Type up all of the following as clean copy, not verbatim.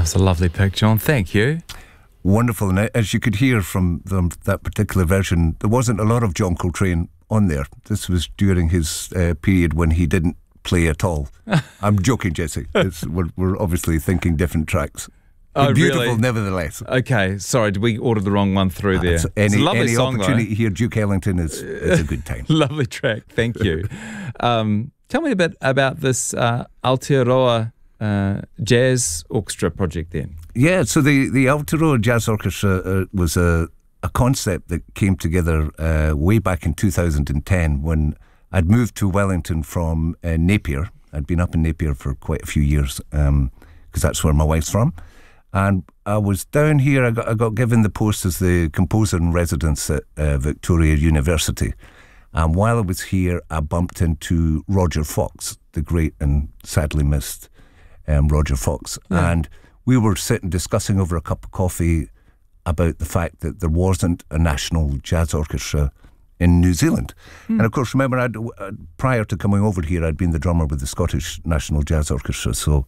That's a lovely pick, John. Thank you. Wonderful. And as you could hear from that particular version, there wasn't a lot of John Coltrane on there. This was during his period when he didn't play at all. I'm joking, Jesse. We're obviously thinking different tracks. Oh, beautiful, really? Nevertheless. Okay, sorry, did we order the wrong one through there? It's a lovely any song, opportunity though. to hear Duke Ellington is a good time. Lovely track, thank you. Tell me a bit about this Aotearoa Jazz Orchestra project then. Yeah, so the Aotearoa Jazz Orchestra was a concept that came together way back in 2010 when I'd moved to Wellington from Napier. I'd been up in Napier for quite a few years because that's where my wife's from. And I was down here, I got given the post as the composer in residence at Victoria University. And while I was here, I bumped into Roger Fox, the great and sadly missed Roger Fox. Yeah. And we were sitting discussing over a cup of coffee about the fact that there wasn't a national jazz orchestra in New Zealand. And of course, remember, prior to coming over here, I'd been the drummer with the Scottish National Jazz Orchestra. So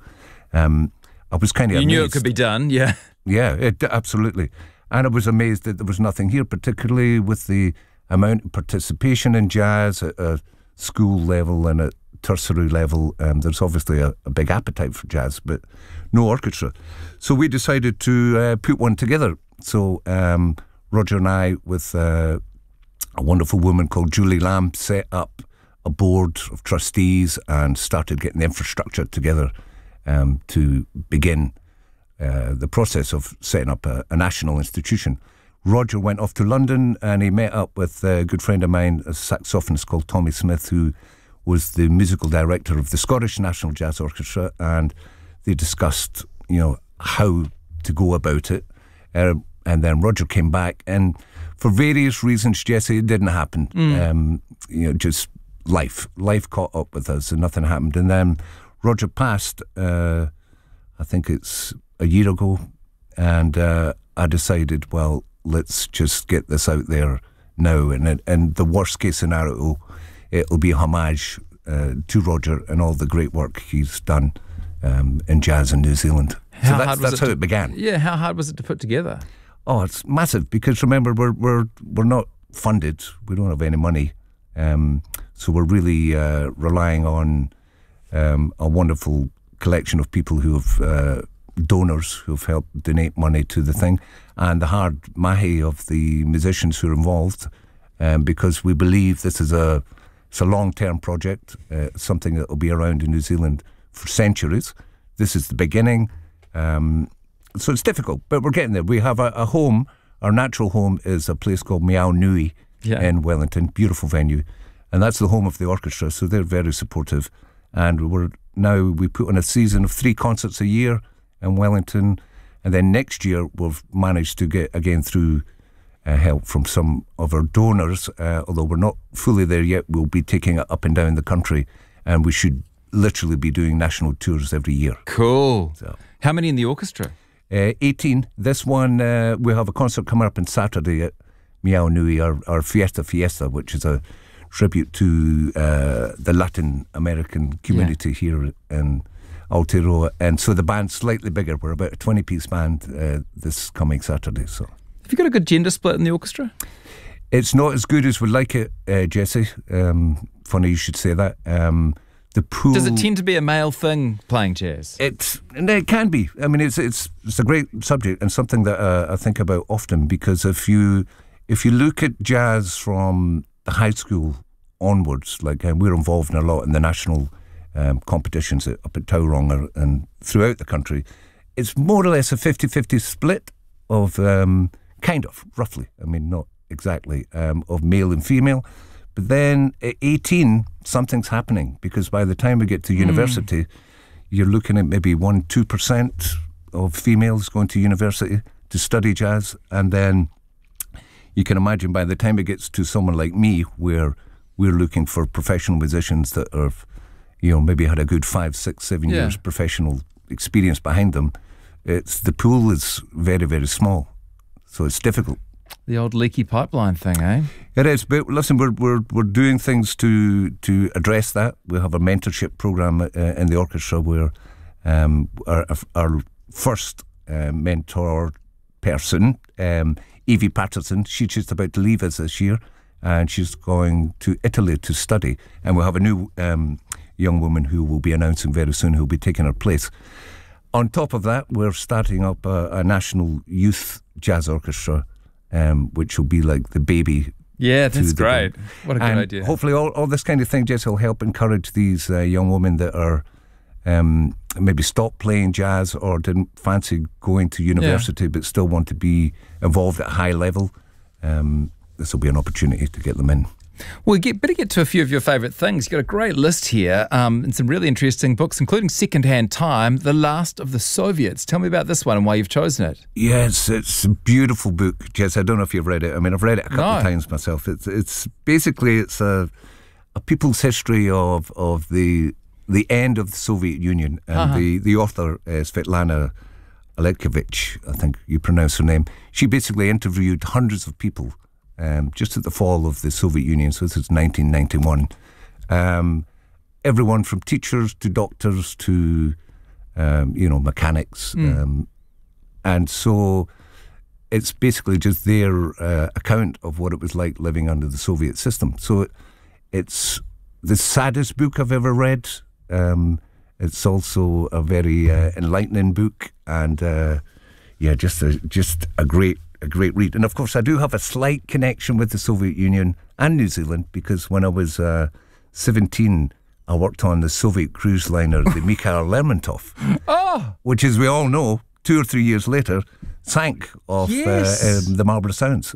I was kind of amazed. You knew it could be done, yeah. Yeah, absolutely. And I was amazed that there was nothing here, particularly with the amount of participation in jazz at a school level and at tertiary level. There's obviously a big appetite for jazz, but no orchestra. So we decided to put one together. So Roger and I, with a wonderful woman called Julie Lamb, set up a board of trustees and started getting the infrastructure together to begin the process of setting up a national institution. Roger went off to London and he met up with a good friend of mine, a saxophonist called Tommy Smith, who was the musical director of the Scottish National Jazz Orchestra, and they discussed, how to go about it. And then Roger came back, and for various reasons, Jesse, it didn't happen. Just life caught up with us and nothing happened. And then Roger passed, I think it's a year ago, and I decided, well, let's just get this out there now. And the worst case scenario, it'll be a homage to Roger and all the great work he's done in jazz in New Zealand. That's how it began. Yeah, how hard was it to put together? Oh, it's massive because remember we're not funded. We don't have any money, so we're really relying on a wonderful collection of people who have donors who have helped donate money to the thing, and the hard mahi of the musicians who are involved, because we believe this is it's a long-term project, something that will be around in New Zealand for centuries. This is the beginning. So it's difficult, but we're getting there. We have a home. Our natural home is a place called Miao Nui in Wellington, beautiful venue. And that's the home of the orchestra, so they're very supportive. And we put on a season of 3 concerts a year in Wellington. And then next year we've managed to get, again, through help from some of our donors, although we're not fully there yet, we'll be taking it up and down the country. And we should literally be doing national tours every year. Cool. So. How many in the orchestra? 18. This one, we have a concert coming up on Saturday at Miao Nui, our Fiesta, which is a tribute to the Latin American community here in Aotearoa. And so the band's slightly bigger. We're about a 20-piece band this coming Saturday. So, have you got a good gender split in the orchestra? It's not as good as we'd like it, Jesse. Funny you should say that. The pool. Does it tend to be a male thing, playing jazz? It can be. I mean, it's a great subject and something that I think about often, because if you look at jazz from the high school onwards, like we're involved in a lot in the national competitions up at Tauranga and throughout the country, it's more or less a 50-50 split of kind of, roughly, I mean, not exactly, of male and female. But then at 18, something's happening, because by the time we get to university, you're looking at maybe 1-2% of females going to university to study jazz. And then you can imagine by the time it gets to someone like me, where we're looking for professional musicians that have, maybe had a good 5, 6, 7 years professional experience behind them, the pool is very, very small. So it's difficult. The old leaky pipeline thing, eh? It is, but listen, we're doing things to address that. We have a mentorship program in the orchestra where our first mentor person, Evie Patterson. She's just about to leave us this year, and she's going to Italy to study. And we'll have a new young woman who will be announcing very soon, who will be taking her place. On top of that, we're starting up a national youth jazz orchestra, which will be like the baby. Yeah, that's great. What a good idea. Hopefully all this kind of thing, Jess, will help encourage these young women that are maybe stopped playing jazz or didn't fancy going to university but still want to be involved at a high level. This will be an opportunity to get them in. Well, better get to a few of your favourite things. You've got a great list here and some really interesting books, including Secondhand Time, The Last of the Soviets. Tell me about this one and why you've chosen it. Yes, it's a beautiful book, Jess. I don't know if you've read it. I mean, I've read it a couple of times myself. It's basically a people's history of the end of the Soviet Union. And the author, Svetlana Alexievich, I think you pronounce her name, she basically interviewed hundreds of people just at the fall of the Soviet Union, so this is 1991. Everyone from teachers to doctors to, mechanics. And so it's basically just their account of what it was like living under the Soviet system. So it's the saddest book I've ever read. It's also a very enlightening book, and just a great read. And of course, I do have a slight connection with the Soviet Union and New Zealand, because when I was 17, I worked on the Soviet cruise liner, the Mikhail Lermontov, which, as we all know, 2 or 3 years later, sank off the Marlborough Sounds.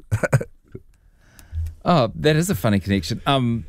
That is a funny connection.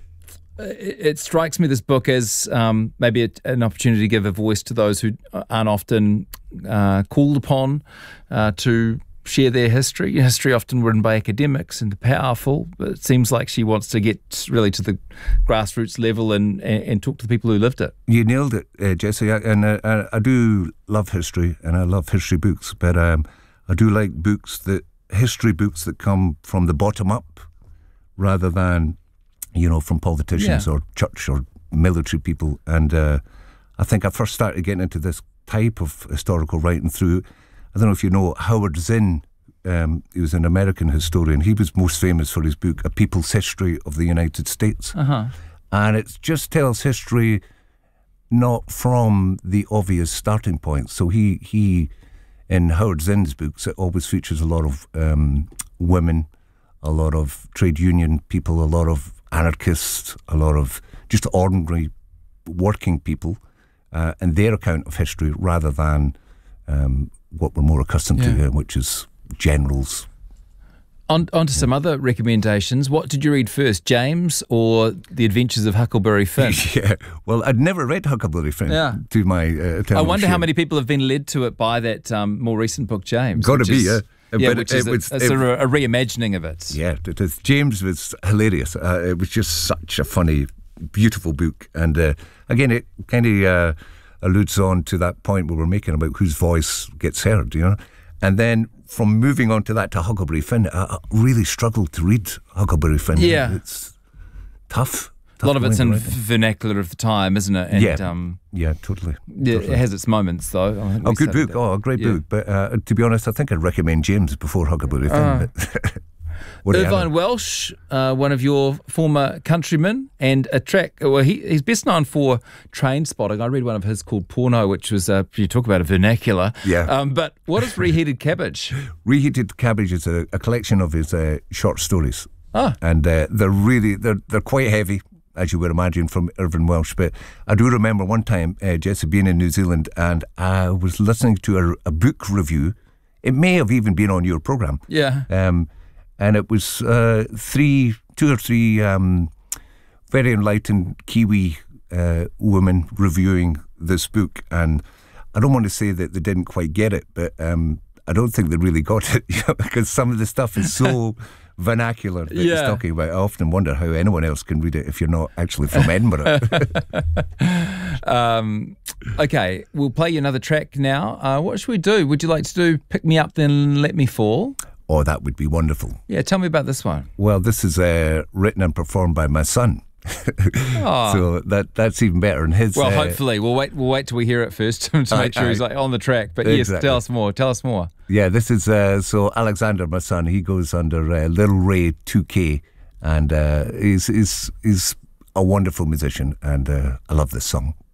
It strikes me, this book, as maybe an opportunity to give a voice to those who aren't often called upon to share their history. History often written by academics and the powerful, but it seems like she wants to get really to the grassroots level and talk to the people who lived it. You nailed it, Jesse. And I do love history, and I love history books, but I do like history books that come from the bottom up rather than, from politicians or church or military people. And I think I first started getting into this type of historical writing through, I don't know if you know, Howard Zinn. He was an American historian. He was most famous for his book, A People's History of the United States. And it just tells history not from the obvious starting point. So he in Howard Zinn's books, it always features a lot of women, a lot of trade union people, a lot of anarchists, a lot of just ordinary working people, and their account of history rather than what we're more accustomed to, which is generals. On to some other recommendations. What did you read first, James or The Adventures of Huckleberry Finn? Well, I'd never read Huckleberry Finn, to my eternal I wonder shame. how many people have been led to it by that more recent book, James. Got to be, but which is a sort of a reimagining of it. Yeah, it is. James was hilarious. It was just such a funny, beautiful book. And again, it kind of alludes on to that point we were making about whose voice gets heard, And then from moving on to that to Huckleberry Finn, I really struggled to read Huckleberry Finn. Yeah. It's tough. A lot of it's in vernacular of the time, isn't it? And, yeah, totally. It has its moments, though. Good book. A great book. But to be honest, I think I'd recommend James before Huckleberry Finn. Irvine Welsh, one of your former countrymen, and a track. Well, he's best known for Train Spotting. I read one of his called Porno, which was you talk about a vernacular. Yeah. But what is Reheated Cabbage? Reheated Cabbage is a collection of his short stories, and they're quite heavy, as you would imagine from Irvine Welsh. But I do remember one time, Jesse, being in New Zealand, and I was listening to a book review. It may have even been on your program. Yeah. And it was 2 or 3 very enlightened Kiwi women reviewing this book. And I don't want to say that they didn't quite get it, but I don't think they really got it, because some of the stuff is so vernacular that he's talking about. I often wonder how anyone else can read it if you're not actually from Edinburgh. Okay, we'll play you another track now. What should we do? Would you like to do Pick Me Up Then Let Me Fall? Oh, that would be wonderful. Yeah, tell me about this one. Well, this is written and performed by my son, So that's even better. And his well, hopefully we'll wait till we hear it first to make sure he's like on the track. But exactly. Yes, tell us more. Yeah, this is so Alexander, my son, he goes under Little Ray 2K, and he's a wonderful musician, and I love this song.